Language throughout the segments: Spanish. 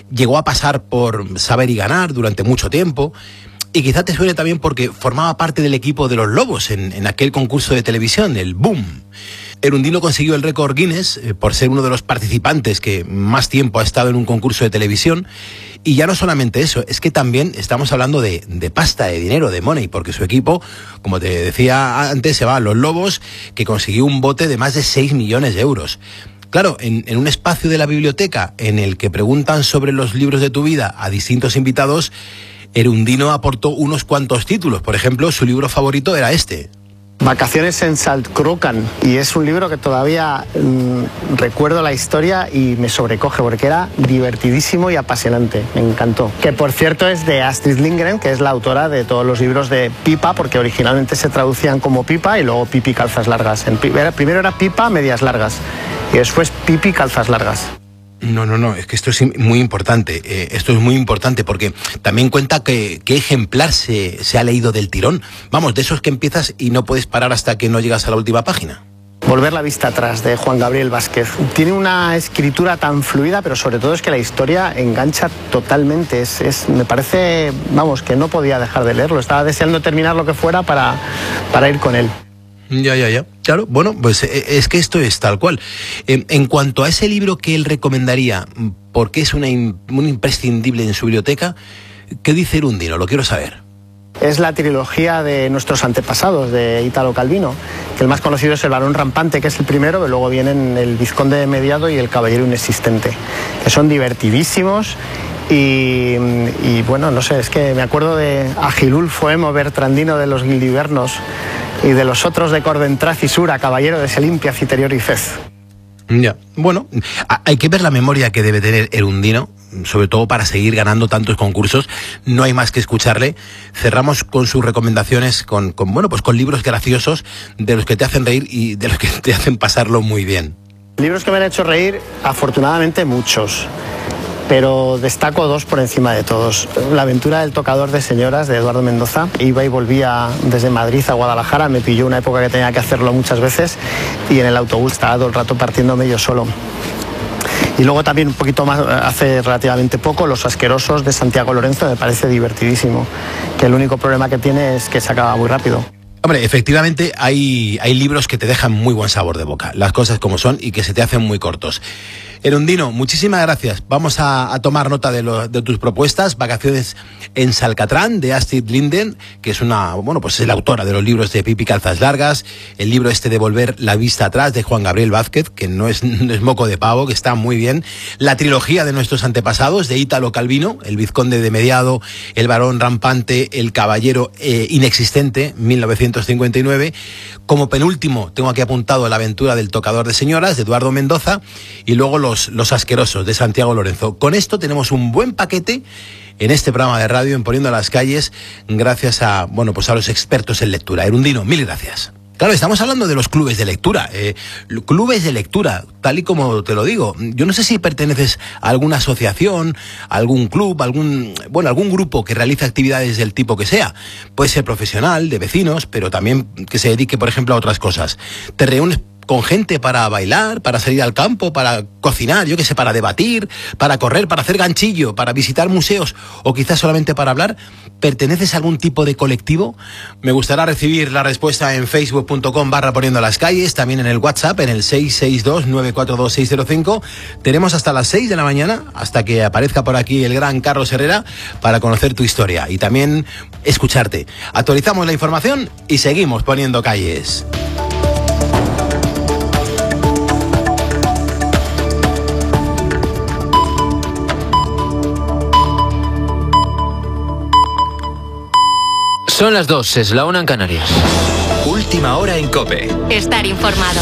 llegó a pasar por Saber y Ganar durante mucho tiempo. Y quizá te suene también porque formaba parte del equipo de los Lobos en aquel concurso de televisión, el Boom. Erundino consiguió el récord Guinness por ser uno de los participantes que más tiempo ha estado en un concurso de televisión. Y ya no solamente eso, es que también estamos hablando de pasta, de dinero, de money, porque su equipo, como te decía antes, se va a los Lobos, que consiguió un bote de más de 6 millones de euros. Claro, en un espacio de la biblioteca en el que preguntan sobre los libros de tu vida a distintos invitados, Erundino aportó unos cuantos títulos. Por ejemplo, su libro favorito era este. Vacaciones en Saltcrocan, y es un libro que todavía recuerdo la historia y me sobrecoge porque era divertidísimo y apasionante, me encantó. Que por cierto es de Astrid Lindgren, que es la autora de todos los libros de Pipa, porque originalmente se traducían como Pipa y luego Pipi calzas largas. Primero era Pipa medias largas y después Pipi calzas largas. No, es que esto es muy importante. Esto es muy importante porque también cuenta qué ejemplar se ha leído del tirón. Vamos, de esos que empiezas y no puedes parar hasta que no llegas a la última página. Volver la vista atrás, de Juan Gabriel Vázquez. Tiene una escritura tan fluida, pero sobre todo es que la historia engancha totalmente. Me parece, vamos, que no podía dejar de leerlo. Estaba deseando terminar lo que fuera para ir con él. Ya. Claro, bueno, pues es que esto es tal cual. En cuanto a ese libro que él recomendaría, porque es un imprescindible en su biblioteca, ¿qué dice Erundino? Lo quiero saber. Es la trilogía de nuestros antepasados, de Italo Calvino, que el más conocido es El varón rampante, que es el primero, pero luego vienen El vizconde de Mediado y El caballero inexistente, que son divertidísimos. Y bueno, no sé, es que me acuerdo de Agilul Foemo Bertrandino de los Gildivernos y de los otros de Cordentraz y Sura, caballero de Selimpia, Citerior y Fez. Ya, bueno, hay que ver la memoria que debe tener Erundino, sobre todo para seguir ganando tantos concursos. No hay más que escucharle. Cerramos con sus recomendaciones con libros graciosos, de los que te hacen reír y de los que te hacen pasarlo muy bien. Libros que me han hecho reír, afortunadamente muchos, pero destaco dos por encima de todos. La aventura del tocador de señoras, de Eduardo Mendoza. Iba y volvía desde Madrid a Guadalajara, me pilló una época que tenía que hacerlo muchas veces y en el autobús estaba todo el rato partiéndome yo solo. Y luego también un poquito más, hace relativamente poco, Los asquerosos, de Santiago Lorenzo, me parece divertidísimo, que el único problema que tiene es que se acaba muy rápido. Hombre, efectivamente hay libros que te dejan muy buen sabor de boca, las cosas como son, y que se te hacen muy cortos. Erundino, muchísimas gracias. Vamos a tomar nota de tus propuestas. Vacaciones en Salcatrán, de Astrid Lindgren, que es es la autora de los libros de Pipi calzas largas. El libro de Volver la vista atrás, de Juan Gabriel Vázquez, que no es moco de pavo, que está muy bien. La trilogía de nuestros antepasados, de Italo Calvino, El vizconde de Mediado, El varón rampante, El caballero inexistente, 1959. Como penúltimo, tengo aquí apuntado La aventura del tocador de señoras, de Eduardo Mendoza, y luego Los asquerosos, de Santiago Lorenzo. Con esto tenemos un buen paquete en este programa de radio, en Poniendo las Calles, gracias a los expertos en lectura. Erundino, mil gracias. Claro, estamos hablando de los clubes de lectura. Clubes de lectura, tal y como te lo digo. Yo no sé si perteneces a alguna asociación, algún club, algún grupo que realiza actividades del tipo que sea. Puede ser profesional, de vecinos, pero también que se dedique, por ejemplo, a otras cosas. Te reúnes con gente para bailar, para salir al campo, para cocinar, yo qué sé, para debatir, para correr, para hacer ganchillo, para visitar museos o quizás solamente para hablar. ¿Perteneces a algún tipo de colectivo? Me gustaría recibir la respuesta en facebook.com/Poniendo las Calles, también en el WhatsApp, en el 662-942-605. Tenemos hasta las 6 de la mañana, hasta que aparezca por aquí el gran Carlos Herrera, para conocer tu historia y también escucharte. Actualizamos la información y seguimos poniendo calles. Son las 2, es la 1 en Canarias. Última hora en COPE. Estar informado.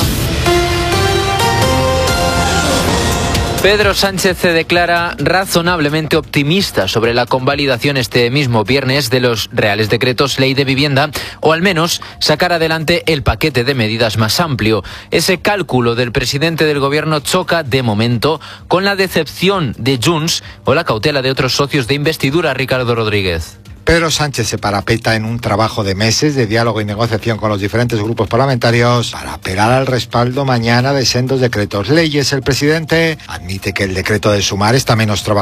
Pedro Sánchez se declara razonablemente optimista sobre la convalidación este mismo viernes de los Reales Decretos Ley de Vivienda, o al menos sacar adelante el paquete de medidas más amplio. Ese cálculo del presidente del gobierno choca de momento con la decepción de Junts o la cautela de otros socios de investidura. Ricardo Rodríguez. Pedro Sánchez se parapeta en un trabajo de meses de diálogo y negociación con los diferentes grupos parlamentarios para apelar al respaldo mañana de sendos decretos leyes. El presidente admite que el decreto de sumar está menos trabajado